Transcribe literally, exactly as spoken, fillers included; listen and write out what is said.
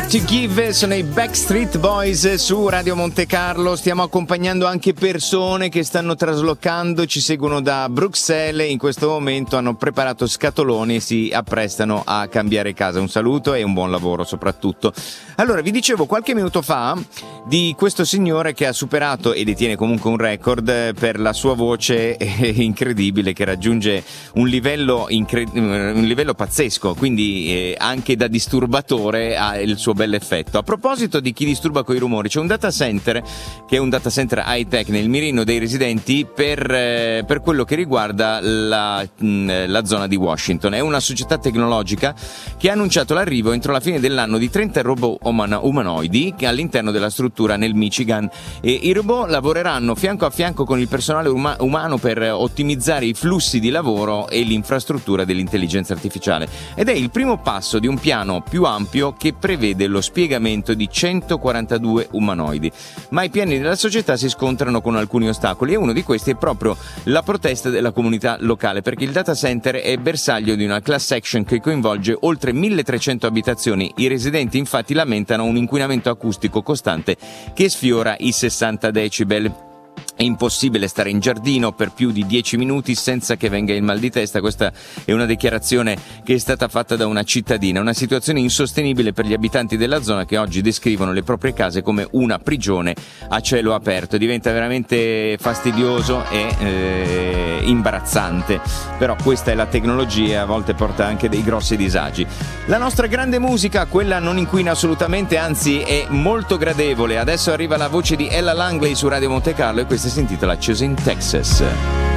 to Give sono i Backstreet Boys su Radio Monte Carlo. Stiamo accompagnando anche persone che stanno traslocando, ci seguono da Bruxelles e in questo momento hanno preparato scatoloni e si apprestano a cambiare casa. Un saluto e un buon lavoro soprattutto. Allora, vi dicevo qualche minuto fa di questo signore che ha superato e detiene comunque un record per la sua voce incredibile, che raggiunge un livello, incre- un livello pazzesco, quindi eh, anche da disturbatore ha il suo bell'effetto. A proposito di chi disturba coi rumori, c'è un data center che è un data center high tech nel mirino dei residenti per, eh, per quello che riguarda la, mh, la zona di Washington. È una società tecnologica che ha annunciato l'arrivo entro la fine dell'anno di trenta robot umano- umanoidi all'interno della struttura nel Michigan, e i robot lavoreranno fianco a fianco con il personale uma- umano per ottimizzare i flussi di lavoro e l'infrastruttura dell'intelligenza artificiale, ed è il primo passo di un piano più ampio che prevede lo spiegamento di centoquarantadue umanoidi. Ma i piani della società si scontrano con alcuni ostacoli e uno di questi è proprio la protesta della comunità locale, perché il data center è bersaglio di una class action che coinvolge oltre milletrecento abitazioni. I residenti infatti lamentano un inquinamento acustico costante che sfiora i sessanta decibel. È impossibile stare in giardino per più di dieci minuti senza che venga il mal di testa. Questa è una dichiarazione che è stata fatta da una cittadina. Una situazione insostenibile per gli abitanti della zona, che oggi descrivono le proprie case come una prigione a cielo aperto. Diventa veramente fastidioso e eh, imbarazzante. Però questa è la tecnologia e a volte porta anche dei grossi disagi. La nostra grande musica, quella non inquina assolutamente, anzi è molto gradevole. Adesso arriva la voce di Ella Langley su Radio Monte Carlo e questa si intitola Choosing Texas.